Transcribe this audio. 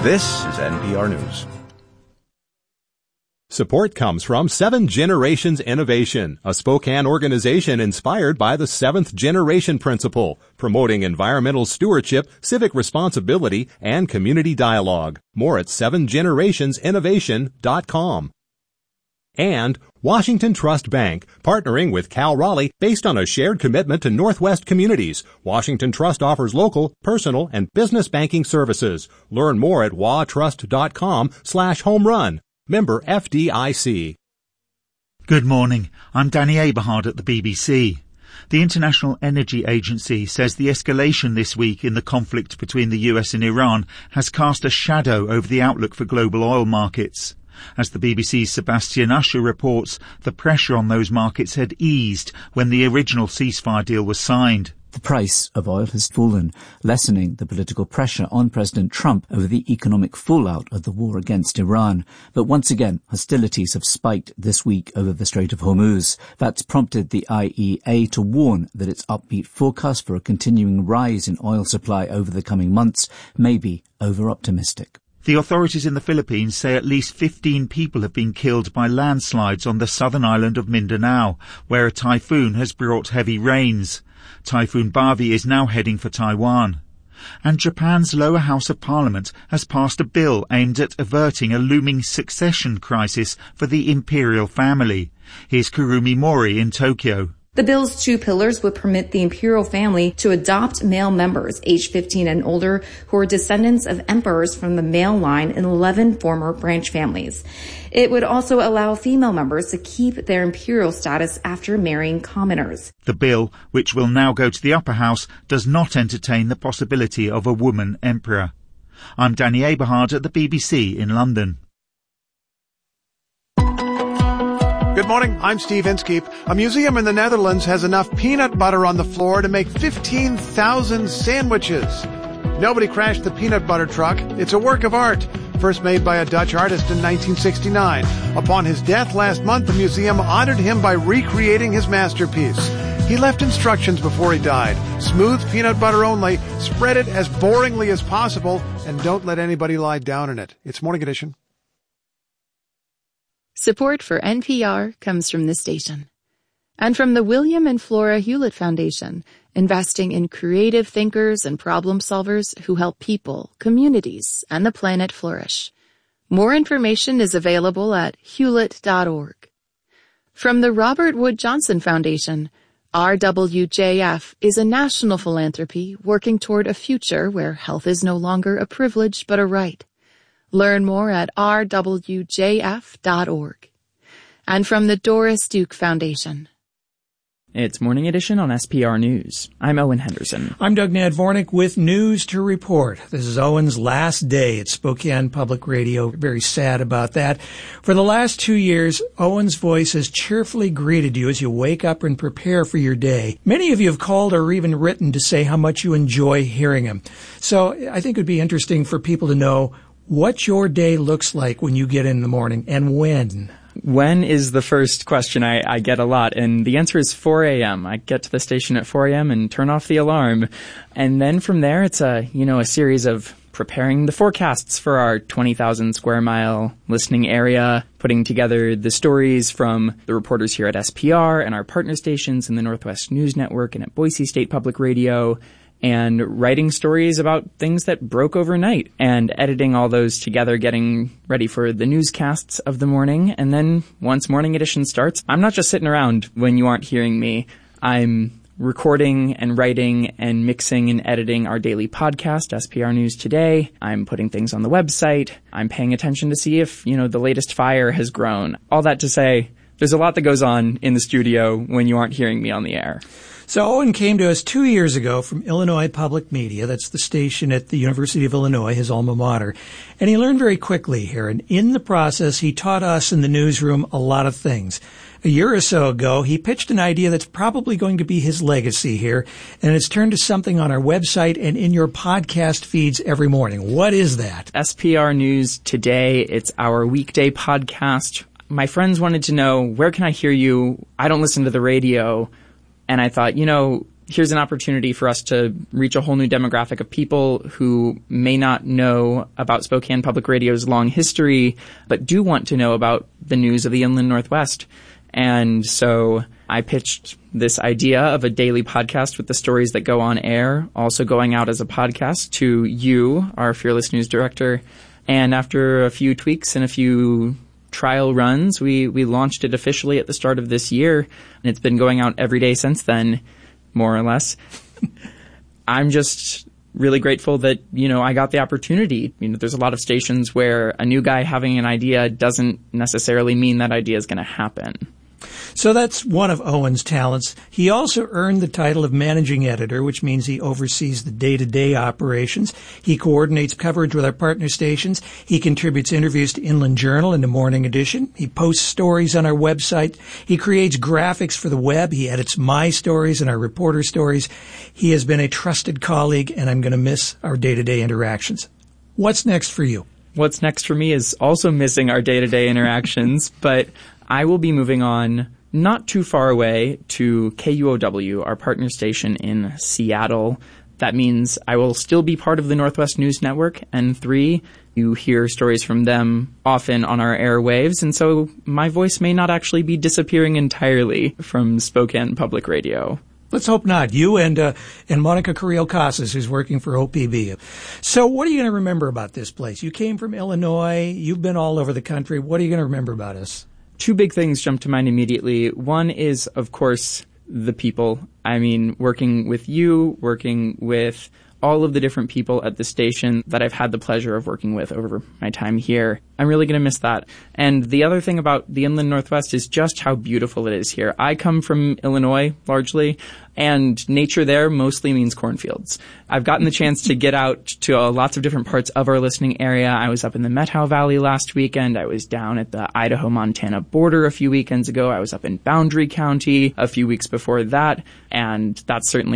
This is NPR News. Support comes from 7 Generations Innovation, a Spokane organization inspired by the 7th generation principle, promoting environmental stewardship, civic responsibility, and community dialogue. More at 7generationsinnovation.com. And Washington Trust Bank, partnering with Cal Raleigh based on a shared commitment to Northwest communities. Washington Trust offers local, personal, and business banking services. Learn more at watrust.com/homerun. Member FDIC. Good morning. I'm Danny Aberhard at the BBC. The International Energy Agency says the escalation this week in the conflict between the US and Iran has cast a shadow over the outlook for global oil markets. As the BBC's Sebastian Usher reports, the pressure on those markets had eased when the original ceasefire deal was signed. The price of oil has fallen, lessening the political pressure on President Trump over the economic fallout of the war against Iran. But once again, hostilities have spiked this week over the Strait of Hormuz. That's prompted the IEA to warn that its upbeat forecast for a continuing rise in oil supply over the coming months may be over-optimistic. The authorities in the Philippines say at least 15 people have been killed by landslides on the southern island of Mindanao, where a typhoon has brought heavy rains. Typhoon Barbie is now heading for Taiwan. And Japan's lower house of parliament has passed a bill aimed at averting a looming succession crisis for the imperial family. Here's Kurumi Mori in Tokyo. The bill's 2 pillars would permit the imperial family to adopt male members aged 15 and older who are descendants of emperors from the male line in 11 former branch families. It would also allow female members to keep their imperial status after marrying commoners. The bill, which will now go to the upper house, does not entertain the possibility of a woman emperor. I'm Danny Aberhard at the BBC in London. Good morning, I'm Steve Inskeep. A museum in the Netherlands has enough peanut butter on the floor to make 15,000 sandwiches. Nobody crashed the peanut butter truck. It's a work of art, first made by a Dutch artist in 1969. Upon his death last month, the museum honored him by recreating his masterpiece. He left instructions before he died. Smooth peanut butter only, spread it as boringly as possible, and don't let anybody lie down in it. It's Morning Edition. Support for NPR comes from this station. And from the William and Flora Hewlett Foundation, investing in creative thinkers and problem solvers who help people, communities, and the planet flourish. More information is available at hewlett.org. From the Robert Wood Johnson Foundation, RWJF is a national philanthropy working toward a future where health is no longer a privilege but a right. Learn more at rwjf.org. And from the Doris Duke Foundation. It's Morning Edition on SPR News. I'm Owen Henderson. I'm Doug Nadvornik with news to report. This is Owen's last day at Spokane Public Radio. Very sad about that. For the last 2 years, Owen's voice has cheerfully greeted you as you wake up and prepare for your day. Many of you have called or even written to say how much you enjoy hearing him. So I think it would be interesting for people to know what your day looks like when you get in the morning and when. When is the first question I get a lot, and the answer is 4 a.m. I get to the station at 4 a.m. and turn off the alarm. And then from there, it's a series of preparing the forecasts for our 20,000 square mile listening area, putting together the stories from the reporters here at SPR and our partner stations in the Northwest News Network and at Boise State Public Radio, and writing stories about things that broke overnight and editing all those together, getting ready for the newscasts of the morning. And then once Morning Edition starts, I'm not just sitting around when you aren't hearing me. I'm recording and writing and mixing and editing our daily podcast, SPR News Today. I'm putting things on the website. I'm paying attention to see if, the latest fire has grown. All that to say, there's a lot that goes on in the studio when you aren't hearing me on the air. So Owen came to us 2 years ago from Illinois Public Media. That's the station at the University of Illinois, his alma mater. And he learned very quickly here. And in the process, he taught us in the newsroom a lot of things. A year or so ago, he pitched an idea that's probably going to be his legacy here. And it's turned to something on our website and in your podcast feeds every morning. What is that? SPR News Today. It's our weekday podcast. My friends wanted to know, where can I hear you? I don't listen to the radio. And I thought, here's an opportunity for us to reach a whole new demographic of people who may not know about Spokane Public Radio's long history, but do want to know about the news of the Inland Northwest. And so I pitched this idea of a daily podcast with the stories that go on air, also going out as a podcast, to you, our fearless news director. And after a few tweaks and a few trial runs, we launched it officially at the start of this year, and it's been going out every day since then, more or less. I'm just really grateful that, I got the opportunity. There's a lot of stations where a new guy having an idea doesn't necessarily mean that idea is going to happen. So that's one of Owen's talents. He also earned the title of managing editor, which means he oversees the day-to-day operations. He coordinates coverage with our partner stations. He contributes interviews to Inland Journal and the Morning Edition. He posts stories on our website. He creates graphics for the web. He edits my stories and our reporter stories. He has been a trusted colleague, and I'm going to miss our day-to-day interactions. What's next for you? What's next for me is also missing our day-to-day interactions, but I will be moving on not too far away to KUOW, our partner station in Seattle. That means I will still be part of the Northwest News Network, and 3, you hear stories from them often on our airwaves, and so my voice may not actually be disappearing entirely from Spokane Public Radio. Let's hope not. You and Monica Carrillo-Casas, who's working for OPB. So what are you going to remember about this place? You came from Illinois. You've been all over the country. What are you going to remember about us? 2 big things jump to mind immediately. One is, of course, the people. I mean, working with you, working with all of the different people at the station that I've had the pleasure of working with over my time here. I'm really going to miss that. And the other thing about the Inland Northwest is just how beautiful it is here. I come from Illinois, largely, and nature there mostly means cornfields. I've gotten the chance to get out to lots of different parts of our listening area. I was up in the Methow Valley last weekend. I was down at the Idaho-Montana border a few weekends ago. I was up in Boundary County a few weeks before that, and that's certainly